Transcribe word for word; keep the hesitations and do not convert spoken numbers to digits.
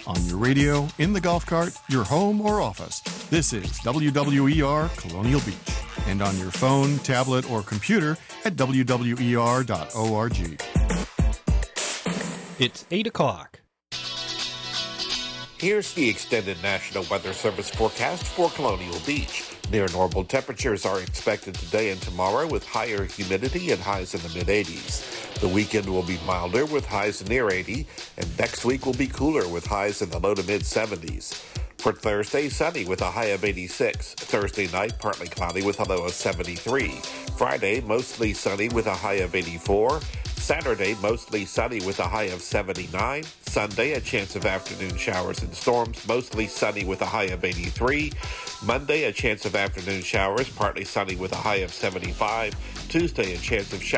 On your radio, in the golf cart, your home or office, this is W W E R Colonial Beach. And on your phone, tablet, or computer at W W E R dot org. It's eight o'clock. Here's the extended National Weather Service forecast for Colonial Beach. Near normal temperatures are expected today and tomorrow with higher humidity and highs in the mid-eighties. The weekend will be milder with highs near eighty, and next week will be cooler with highs in the low to mid-seventies. For Thursday, sunny with a high of eighty-six. Thursday night, partly cloudy with a low of seventy-three. Friday, mostly sunny with a high of eighty-four. Saturday, mostly sunny with a high of seventy-nine. Sunday, a chance of afternoon showers and storms, mostly sunny with a high of eighty-three. Monday, a chance of afternoon showers, partly sunny with a high of seventy-five. Tuesday, a chance of showers.